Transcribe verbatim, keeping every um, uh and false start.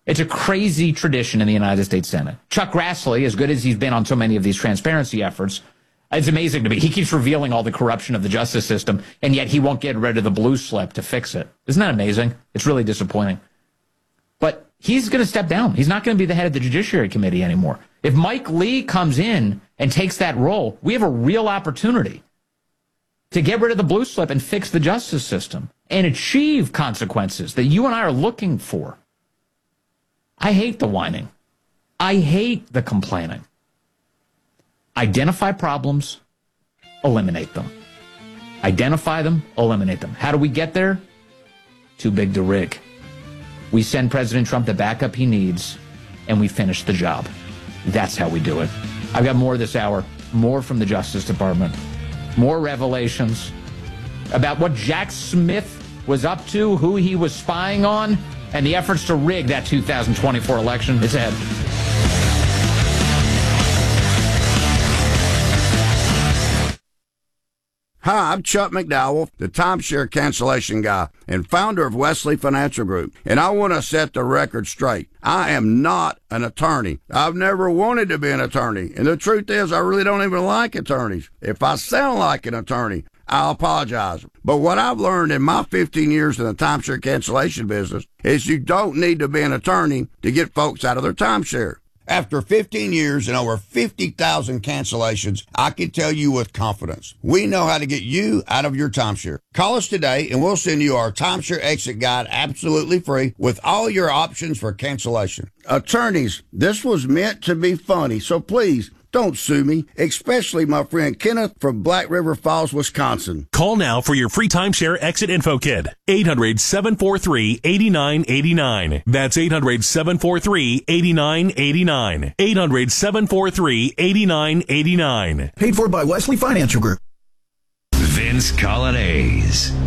It's a crazy tradition in the United States Senate. Chuck Grassley, as good as he's been on so many of these transparency efforts, it's amazing to me. He keeps revealing all the corruption of the justice system, and yet he won't get rid of the blue slip to fix it. Isn't that amazing? It's really disappointing. But he's going to step down. He's not going to be the head of the Judiciary Committee anymore. If Mike Lee comes in and takes that role, we have a real opportunity to get rid of the blue slip and fix the justice system and achieve consequences that you and I are looking for. I hate the whining. I hate the complaining. Identify problems, eliminate them. Identify them, eliminate them. How do we get there? Too big to rig. We send President Trump the backup he needs, and we finish the job. That's how we do it. I've got more this hour, more from the Justice Department, more revelations about what Jack Smith was up to, who he was spying on, and the efforts to rig that two thousand twenty-four election. It's ahead. Hi, I'm Chuck McDowell, the timeshare cancellation guy and founder of Wesley Financial Group, and I want to set the record straight. I am not an attorney. I've never wanted to be an attorney, and the truth is I really don't even like attorneys. If I sound like an attorney, I'll apologize. But what I've learned in my fifteen years in the timeshare cancellation business is you don't need to be an attorney to get folks out of their timeshare. After fifteen years and over fifty thousand cancellations, I can tell you with confidence, we know how to get you out of your timeshare. Call us today and we'll send you our timeshare exit guide absolutely free with all your options for cancellation. Attorneys, this was meant to be funny, so please don't sue me, especially my friend Kenneth from Black River Falls, Wisconsin. Call now for your free timeshare exit info kit. eight hundred, seven four three, eight nine eight nine. That's eight hundred, seven four three, eight nine eight nine. eight hundred, seven four three, eight nine eight nine. Paid for by Wesley Financial Group. Vince Coglianese.